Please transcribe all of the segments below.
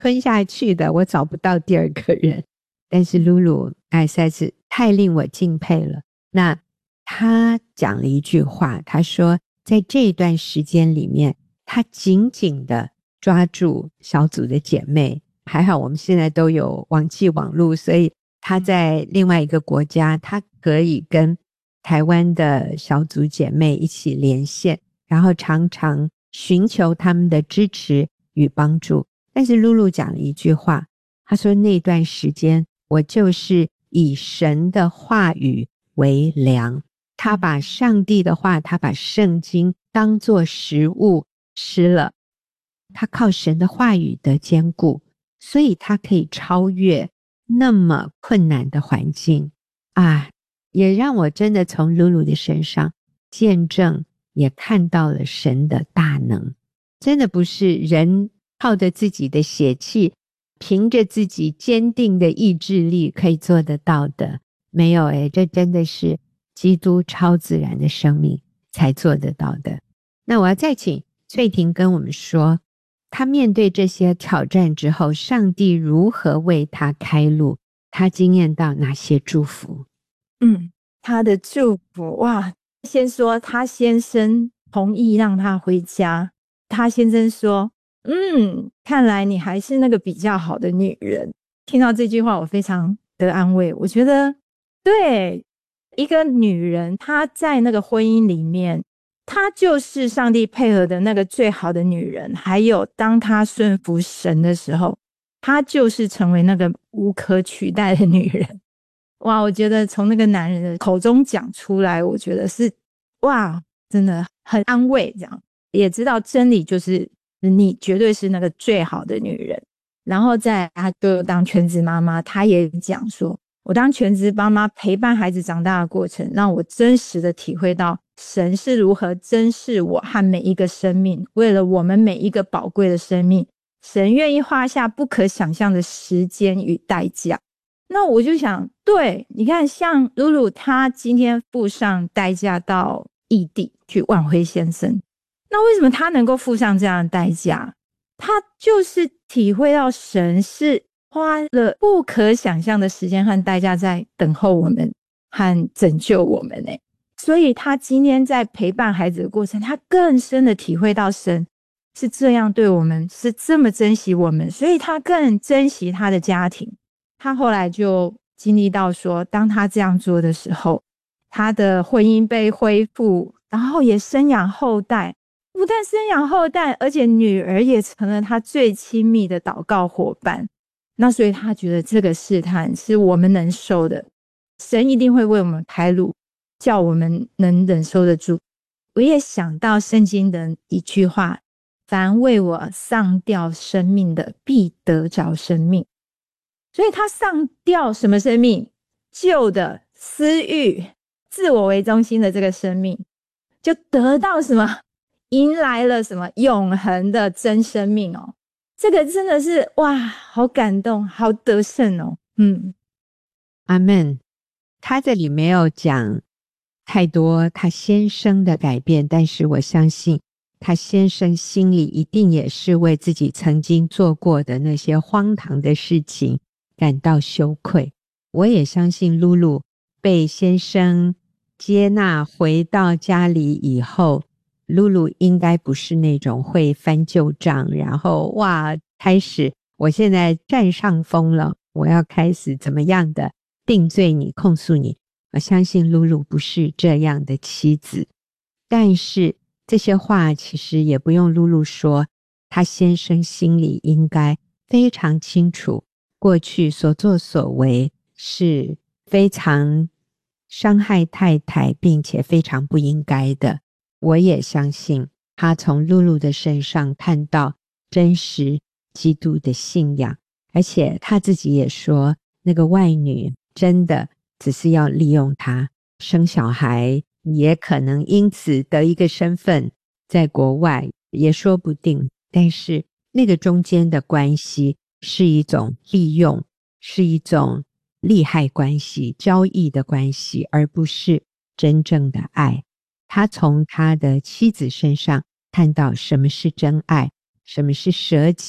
吞下去的，我找不到第二个人。但是露露实在是太令我敬佩了。那他讲了一句话，他说在这一段时间里面，他紧紧的抓住小组的姐妹，还好我们现在都有网际网络，所以他在另外一个国家，他可以跟台湾的小组姐妹一起连线，然后常常寻求他们的支持与帮助。但是露露讲了一句话，她说那段时间我就是以神的话语为粮，她把上帝的话，她把圣经当作食物吃了，她靠神的话语的坚固，所以她可以超越那么困难的环境啊！也让我真的从露露的身上见证，也看到了神的大能。真的不是人靠着自己的血气，凭着自己坚定的意志力可以做得到的。没有这真的是基督超自然的生命才做得到的。那我要再请翠婷跟我们说，她面对这些挑战之后，上帝如何为她开路，她经验到哪些祝福？ 她的祝福哇，先说她先生同意让她回家，她先生说看来你还是那个比较好的女人。听到这句话我非常的安慰，我觉得对，一个女人她在那个婚姻里面，她就是上帝配合的那个最好的女人，还有当她顺服神的时候，她就是成为那个无可取代的女人。哇，我觉得从那个男人的口中讲出来，我觉得是哇，真的很安慰，这样也知道真理就是你绝对是那个最好的女人。然后再来她就当全职妈妈，她也讲说，我当全职妈妈陪伴孩子长大的过程，让我真实的体会到神是如何珍视我和每一个生命，为了我们每一个宝贵的生命，神愿意花下不可想象的时间与代价。那我就想，对，你看像露露她今天付上代价到异地去挽回先生，那为什么她能够付上这样的代价？她就是体会到神是花了不可想象的时间和代价在等候我们和拯救我们所以她今天在陪伴孩子的过程，她更深的体会到神是这样对我们，是这么珍惜我们，所以她更珍惜她的家庭。她后来就经历到说，当她这样做的时候，她的婚姻被恢复，然后也生养后代，不但生养后代，而且女儿也成了她最亲密的祷告伙伴。那所以她觉得这个试探是我们能受的，神一定会为我们开路，叫我们能忍受得住。我也想到圣经的一句话，凡为我丧掉生命的，必得着生命。所以他丧掉什么生命？旧的私欲、自我为中心的这个生命，就得到什么？迎来了什么永恒的真生命这个真的是哇，好感动，好得胜阿们。他这里没有讲太多他先生的改变，但是我相信他先生心里一定也是为自己曾经做过的那些荒唐的事情感到羞愧。我也相信露露被先生接纳回到家里以后，露露应该不是那种会翻旧账，然后哇，开始我现在占上风了，我要开始怎么样的定罪你、控诉你。我相信露露不是这样的妻子，但是这些话其实也不用露露说，她先生心里应该非常清楚，过去所作所为是非常伤害太太，并且非常不应该的。我也相信他从露露的身上看到真实基督的信仰，而且他自己也说，那个外女真的只是要利用他生小孩，也可能因此得一个身份，在国外也说不定。但是那个中间的关系是一种利用，是一种利害关系、交易的关系，而不是真正的爱。他从他的妻子身上看到什么是真爱，什么是舍己，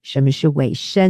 什么是委身。